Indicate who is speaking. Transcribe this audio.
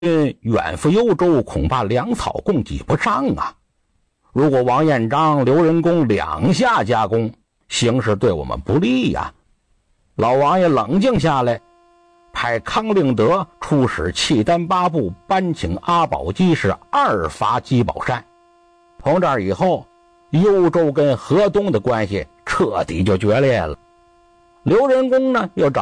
Speaker 1: 远赴幽州，恐怕粮草供给不上啊。如果王彦章、刘仁恭两下夹攻，形势对我们不利呀。老王爷冷静下来，派康令德出使契丹八部，搬请阿保机是二伐积宝山。从这儿以后，幽州跟河东的关系彻底就决裂了。刘仁恭呢，又找